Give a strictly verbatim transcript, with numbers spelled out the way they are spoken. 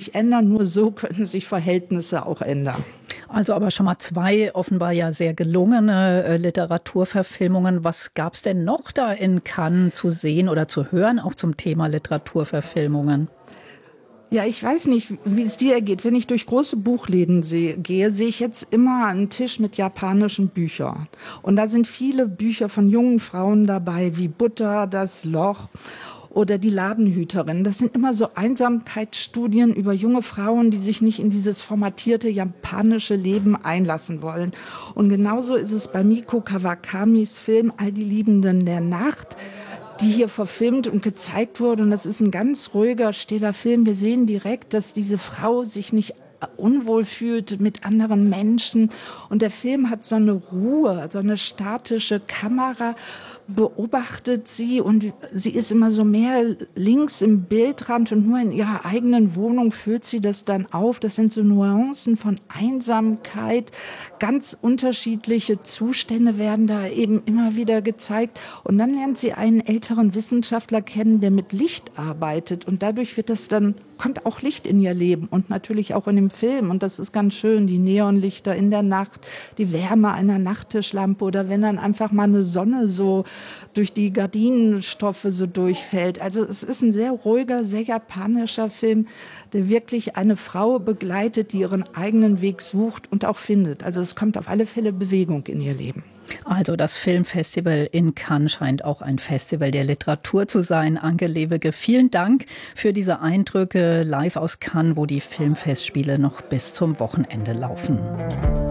sich ändern. Nur so können sich Verhältnisse auch ändern. Also aber schon mal zwei offenbar ja sehr gelungene äh, Literaturverfilmungen. Was gab es denn noch da in Cannes zu sehen oder zu hören, auch zum Thema Literaturverfilmungen? Ja, ich weiß nicht, wie es dir geht. Wenn ich durch große Buchläden sehe, gehe, sehe ich jetzt immer einen Tisch mit japanischen Büchern. Und da sind viele Bücher von jungen Frauen dabei, wie Butter, das Loch oder die Ladenhüterin. Das sind immer so Einsamkeitsstudien über junge Frauen, die sich nicht in dieses formatierte japanische Leben einlassen wollen. Und genauso ist es bei Miko Kawakamis Film All die Liebenden der Nacht, die hier verfilmt und gezeigt wurde. Und das ist ein ganz ruhiger, stiller Film. Wir sehen direkt, dass diese Frau sich nicht unwohl fühlt mit anderen Menschen. Und der Film hat so eine Ruhe, so eine statische Kamera, beobachtet sie und sie ist immer so mehr links im Bildrand und nur in ihrer eigenen Wohnung führt sie das dann auf. Das sind so Nuancen von Einsamkeit. Ganz unterschiedliche Zustände werden da eben immer wieder gezeigt. Und dann lernt sie einen älteren Wissenschaftler kennen, der mit Licht arbeitet. Und dadurch wird das dann, kommt auch Licht in ihr Leben und natürlich auch in dem Film. Und das ist ganz schön, die Neonlichter in der Nacht, die Wärme einer Nachttischlampe oder wenn dann einfach mal eine Sonne so durch die Gardinenstoffe so durchfällt. Also es ist ein sehr ruhiger, sehr japanischer Film, der wirklich eine Frau begleitet, die ihren eigenen Weg sucht und auch findet. Also es kommt auf alle Fälle Bewegung in ihr Leben. Also das Filmfestival in Cannes scheint auch ein Festival der Literatur zu sein. Anke Lewicke, vielen Dank für diese Eindrücke live aus Cannes, wo die Filmfestspiele noch bis zum Wochenende laufen.